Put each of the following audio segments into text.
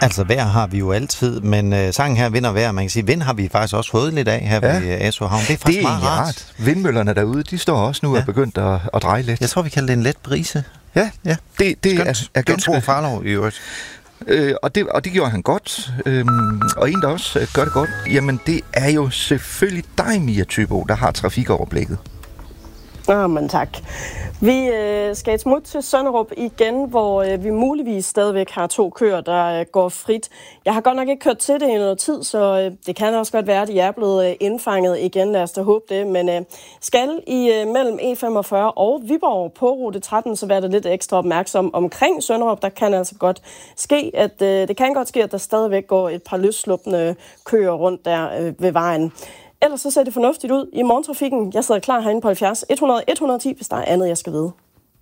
Altså vejr har vi jo altid, men sangen her Vind og Vejr, man kan sige, vind har vi faktisk også fået lidt af her ved Asaa Havn. Det er faktisk meget rart. Vindmøllerne derude, de står også nu og er begyndt at dreje lidt. Jeg tror, vi kalder det en let brise. Ja. Det er ganske... Thor Farlov i øvrigt. Og det gjorde han godt. Og en, der også gør det godt, jamen det er jo selvfølgelig dig, Mia Thybo, der har trafikoverblikket. Men tak. Vi skal et smut til Sønderup igen, hvor vi muligvis stadigvæk har 2 køer, der går frit. Jeg har godt nok ikke kørt til det i noget tid, så det kan også godt være, at de er blevet indfanget igen. Lad os da håbe det. Men skal I mellem E45 og Viborg på rute 13, så vær det lidt ekstra opmærksom omkring Sønderup. Der kan altså godt ske, at der stadigvæk går et par løsslupne køer rundt der ved vejen. Ellers så ser det fornuftigt ud i morgentrafikken. Jeg sidder klar herinde på 70 100 110, hvis der er andet, jeg skal vide.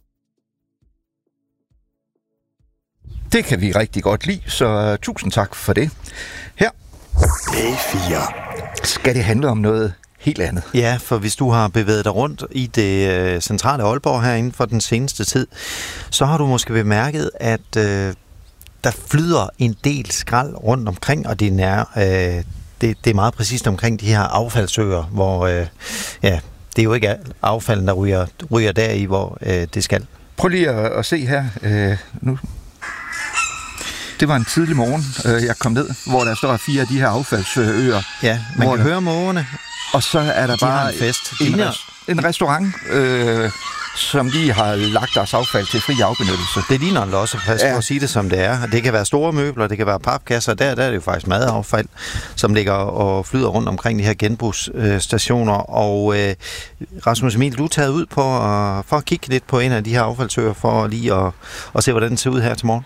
Det kan vi rigtig godt lide, så tusind tak for det. Her A4 skal det handle om noget helt andet. Ja, for hvis du har bevæget dig rundt i det centrale Aalborg herinde for den seneste tid, så har du måske bemærket, at der flyder en del skrald rundt omkring, og det er meget præcist omkring de her affaldsøer, hvor det er jo ikke affalden, der ryger der i, hvor det skal. Prøv lige at se her nu. Det var en tidlig morgen, jeg kom ned, hvor der står 4 af de her affaldsøer. Ja, man kan høre mågerne. Og så er der bare en restaurant, som de har lagt deres affald til fri afbenyttelse. Det ligner en losseplads, for at sige det som det er. Det kan være store møbler, det kan være papkasser. Der er det jo faktisk madaffald, som ligger og flyder rundt omkring de her genbrugsstationer. Og Rasmus Emil, du er taget ud for at kigge lidt på en af de her affaldsøer, for lige at se, hvordan det ser ud her til morgen.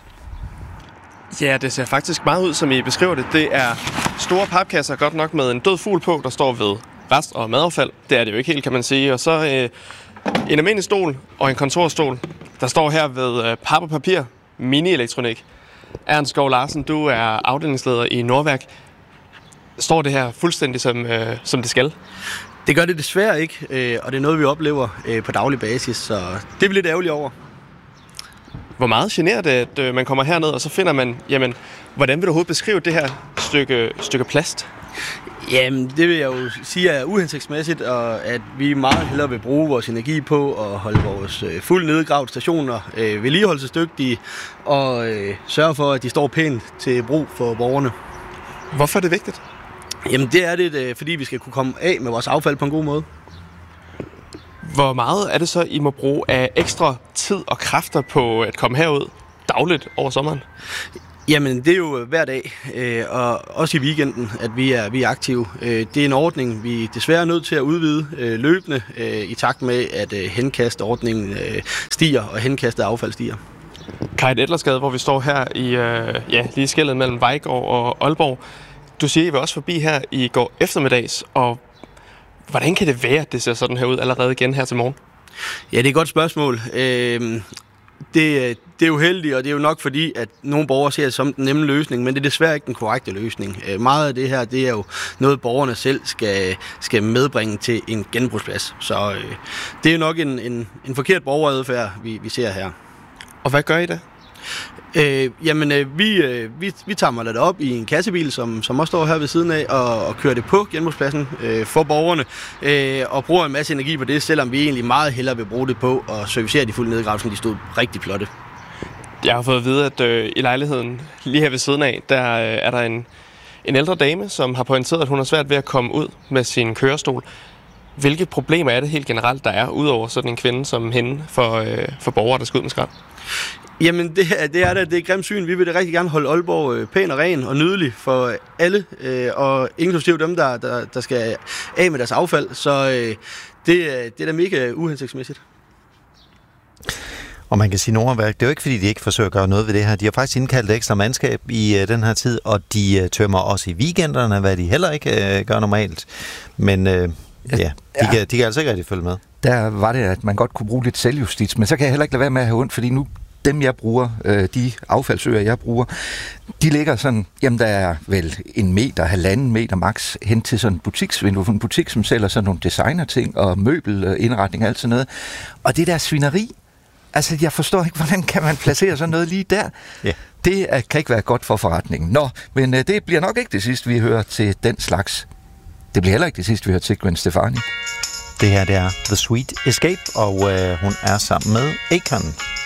Ja, det ser faktisk meget ud, som I beskriver det. Det er store papkasser, godt nok med en død fugl på, der står ved rest- og madaffald. Det er det jo ikke helt, kan man sige. Og så en almindelig stol og en kontorstol, der står her ved pap og papir, mini-elektronik. Ernst Skov Larsen, du er afdelingsleder i Nordværk. Står det her fuldstændig som det skal? Det gør det desværre ikke, og det er noget, vi oplever på daglig basis, så det er vi lidt ærgerlige over. Hvor meget generer det, at man kommer herned, og så finder man, jamen, hvordan vil du overhovedet beskrive det her stykke plast? Jamen, det vil jeg jo sige er uhensigtsmæssigt, og at vi meget hellere vil bruge vores energi på at holde vores fuldt nedgravede stationer vedligeholdelsesdygtige og sørge for, at de står pænt til brug for borgerne. Hvorfor er det vigtigt? Jamen, det er det, fordi vi skal kunne komme af med vores affald på en god måde. Hvor meget er det så, I må bruge af ekstra tid og kræfter på at komme herud dagligt over sommeren? Jamen, det er jo hver dag, og også i weekenden, at vi er aktive. Det er en ordning, vi desværre er nødt til at udvide løbende, i takt med, at henkastordningen stiger, og henkastet affald stiger. Kajt Edlersgade, hvor vi står her i lige skellet mellem Vejgaard og Aalborg. Du siger, I var også forbi her i går eftermiddags, og hvordan kan det være, at det ser sådan her ud allerede igen her til morgen? Ja, det er et godt spørgsmål. Det er uheldigt, og det er jo nok fordi, at nogle borgere ser det som den nemme løsning, men det er desværre ikke den korrekte løsning. Meget af det her, det er jo noget, borgerne selv skal medbringe til en genbrugsplads. Så det er jo nok en forkert borgeradfærd, vi ser her. Og hvad gør I da? Vi tager det op i en kassebil, som også står her ved siden af, og kører det på genbrugspladsen for borgerne, og bruger en masse energi på det, selvom vi egentlig meget hellere vil bruge det på at servicere de fulde nedgravelser, som de stod rigtig flotte. Jeg har fået at vide, at i lejligheden lige her ved siden af, der er der en ældre dame, som har pointeret, at hun har svært ved at komme ud med sin kørestol. Hvilke problemer er det helt generelt, der er, udover sådan en kvinde som hende, for borgere, der skal ud med skrald? Jamen, det er grimt syn. Vi vil da rigtig gerne holde Aalborg pæn og ren og nydelig for alle, og inklusive dem, der skal af med deres affald. Så det er da mega uhensigtsmæssigt. Og man kan sige, Nordværk, det er jo ikke, fordi de ikke forsøger at gøre noget ved det her. De har faktisk indkaldt ekstra mandskab i den her tid, og de tømmer også i weekenderne, hvad de heller ikke gør normalt. Men de kan altså ikke rigtig følge med. Der var det, at man godt kunne bruge lidt selvjustits, men så kan jeg heller ikke lade være med at have ondt, fordi nu dem, jeg bruger, de affaldsøer, jeg bruger, de ligger sådan, jamen der er vel 1 meter, 1,5 meter max hen til sådan en butiksvindue, en butik, som sælger sådan nogle designerting og møbelindretning og alt sådan noget. Og det der svineri, Altså, jeg forstår ikke, hvordan kan man placere sådan noget lige der? Ja. Det kan ikke være godt for forretningen. Nå, men det bliver nok ikke det sidste, vi hører til den slags. Det bliver heller ikke det sidste, vi hører til Gwen Stefani. Det her, det er The Sweet Escape, og hun er sammen med Akon.